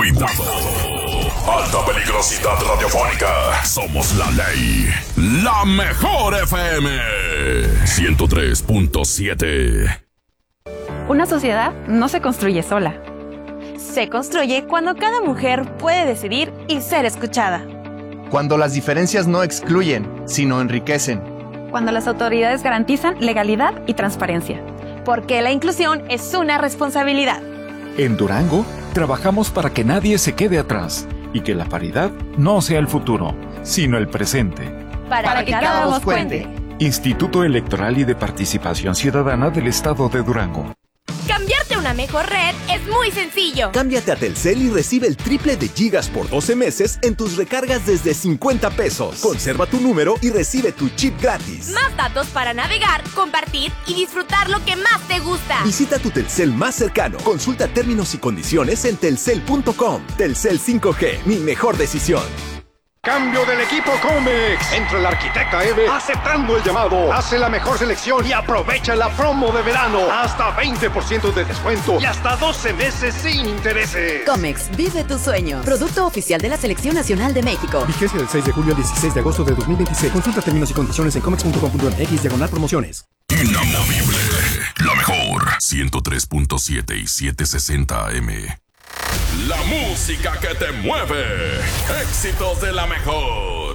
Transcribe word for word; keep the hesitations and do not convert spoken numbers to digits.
Cuidado. Alta peligrosidad radiofónica. Somos la ley. La mejor F M. ciento tres punto siete. Una sociedad no se construye sola. Se construye cuando cada mujer puede decidir y ser escuchada. Cuando las diferencias no excluyen, sino enriquecen. Cuando las autoridades garantizan legalidad y transparencia. Porque la inclusión es una responsabilidad. En Durango, trabajamos para que nadie se quede atrás y que la paridad no sea el futuro, sino el presente. Para, para que, que cada voz cuente. Instituto Electoral y de Participación Ciudadana del Estado de Durango. Cambiarte a una mejor red es muy sencillo. Cámbiate a Telcel y recibe el triple de gigas por doce meses en tus recargas desde cincuenta pesos. Conserva tu número y recibe tu chip gratis. Más datos para navegar, compartir y disfrutar lo que más te gusta. Visita tu Telcel más cercano. Consulta términos y condiciones en telcel punto com. Telcel cinco G, mi mejor decisión. Cambio del equipo Comex. Entra el arquitecta Eve aceptando el llamado. Hace la mejor selección y aprovecha la promo de verano. Hasta veinte por ciento de descuento y hasta doce meses sin intereses. Comex, vive tu sueño. Producto oficial de la Selección Nacional de México. Vigencia del seis de julio al dieciséis de agosto de dos mil veintiséis. Consulta términos y condiciones en comex punto com punto m x diagonal promociones. Inamovible. La mejor. ciento tres punto siete y setecientos sesenta A M. La música que te mueve. Éxitos de la mejor.